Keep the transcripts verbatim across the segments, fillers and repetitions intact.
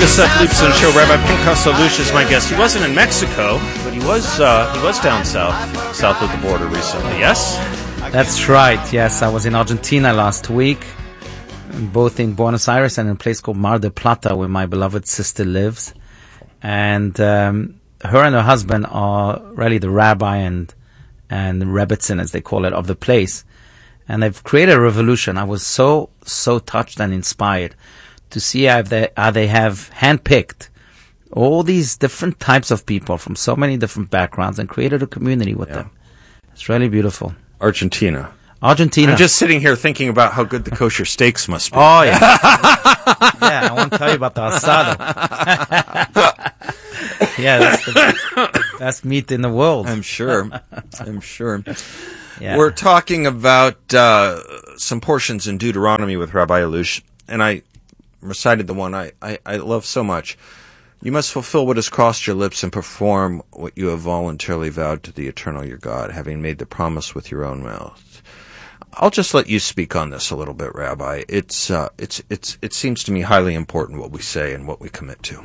Seth Leibsohn Show. Rabbi Pinchas Allouche is my guest. He wasn't in Mexico, but he was uh, he was down south, south of the border recently. Yes? That's right. Yes, I was in Argentina last week, both in Buenos Aires and in a place called Mar del Plata, where my beloved sister lives. And um, her and her husband are really the rabbi and and rebbitzin, as they call it, of the place. And they've created a revolution. I was so, so touched and inspired to see how they, how they have handpicked all these different types of people from so many different backgrounds and created a community with yeah. them. It's really beautiful. Argentina. Argentina. I'm just sitting here thinking about how good the kosher steaks must be. Oh, yeah. Yeah, I want to tell you about the asado. Yeah, that's the best, best meat in the world. I'm sure. I'm sure. Yeah. We're talking about uh, some portions in Deuteronomy with Rabbi Allouche, and I recited the one I, I, I love so much. You must fulfill what has crossed your lips and perform what you have voluntarily vowed to the eternal your God, having made the promise with your own mouth. I'll just let you speak on this a little bit, Rabbi. It's uh, it's it's it seems to me highly important what we say and what we commit to.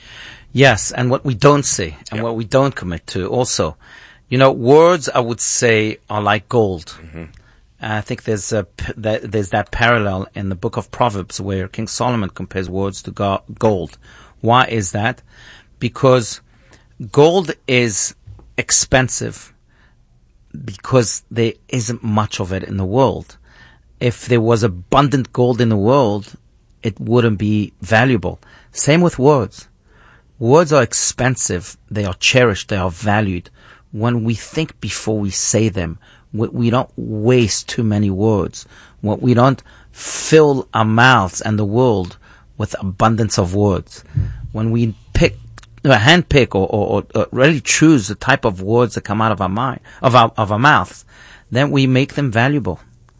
Yes, and what we don't say and yep. what we don't commit to also. You know, words, I would say, are like gold. Mm-hmm. I think there's a, there's that parallel in the book of Proverbs where King Solomon compares words to go- gold. Why is that? Because gold is expensive because there isn't much of it in the world. If there was abundant gold in the world, it wouldn't be valuable. Same with words. Words are expensive. They are cherished. They are valued. When we think before we say them, we don't waste too many words. We don't fill our mouths and the world with abundance of words. When we pick, hand pick, or, or, or really choose the type of words that come out of our mind, of our of our mouths, then we make them valuable.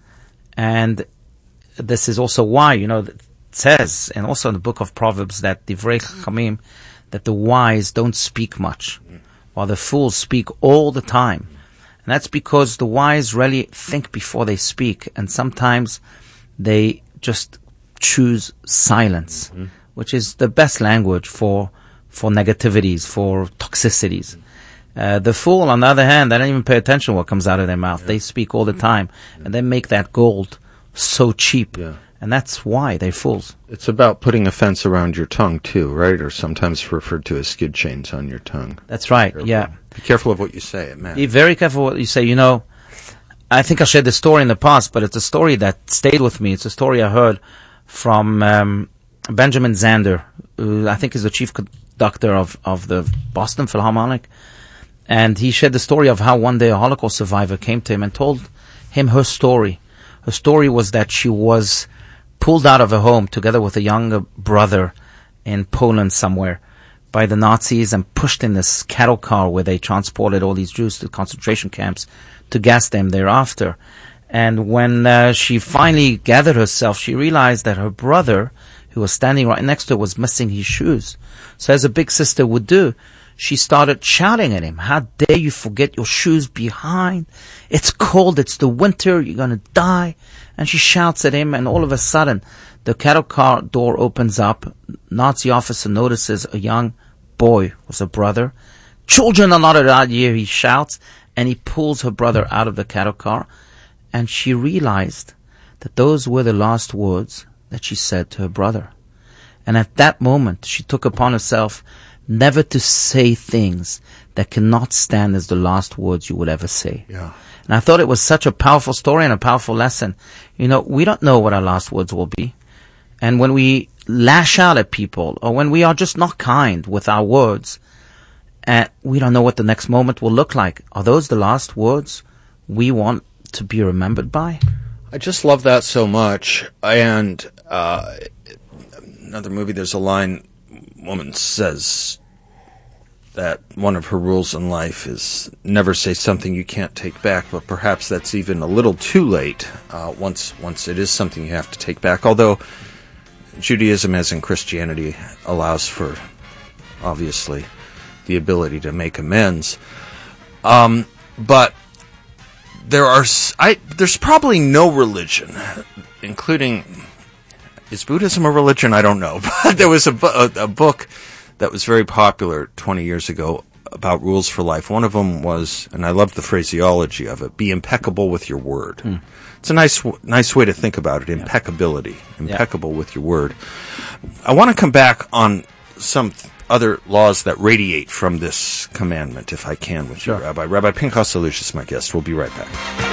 And this is also why, you know, it says, and also in the book of Proverbs, that Divrei Chachamim, that the wise don't speak much, while the fools speak all the time. And that's because the wise really think before they speak, and sometimes they just choose silence, mm-hmm. which is the best language for for negativities, for toxicities. Uh, the fool, on the other hand, they don't even pay attention to what comes out of their mouth. Yeah. They speak all the time, yeah. and they make that gold so cheap. Yeah. And that's why they're fools. It's about putting a fence around your tongue, too, right? Or sometimes referred to as skid chains on your tongue. That's right, Be yeah. Be careful of what you say, it matters. Be very careful what you say. You know, I think I shared this story in the past, but it's a story that stayed with me. It's a story I heard from um, Benjamin Zander, who I think is the chief conductor of, of the Boston Philharmonic. And he shared the story of how one day a Holocaust survivor came to him and told him her story. Her story was that she was pulled out of her home together with a younger brother in Poland somewhere by the Nazis and pushed in this cattle car where they transported all these Jews to concentration camps to gas them thereafter. And when uh, she finally gathered herself, she realized that her brother, who was standing right next to her, was missing his shoes. So as a big sister would do, she started shouting at him, "How dare you forget your shoes behind? It's cold, it's the winter, you're going to die." And she shouts at him, and all of a sudden, the cattle car door opens up. Nazi officer notices a young boy with a brother. "Children are not allowed here," he shouts, and he pulls her brother out of the cattle car. And she realized that those were the last words that she said to her brother. And at that moment, she took upon herself never to say things that cannot stand as the last words you would ever say. Yeah. And I thought it was such a powerful story and a powerful lesson. You know, we don't know what our last words will be. And when we lash out at people, or when we are just not kind with our words, and we don't know what the next moment will look like. Are those the last words we want to be remembered by? I just love that so much. And uh, another movie, there's a line, woman says that one of her rules in life is never say something you can't take back, but perhaps that's even a little too late uh, once once it is something you have to take back. Although Judaism, as in Christianity, allows for, obviously, the ability to make amends. Um, but there are, I, there's probably no religion, including is Buddhism a religion? I don't know. But there was a, bu- a, a book that was very popular twenty years ago about rules for life. One of them was, and I love the phraseology of it, be impeccable with your word. Mm. It's a nice nice way to think about it, impeccability, yeah. impeccable yeah. with your word. I want to come back on some th- other laws that radiate from this commandment, if I can, with sure. you, Rabbi. Rabbi Pinchas Allouche is my guest. We'll be right back.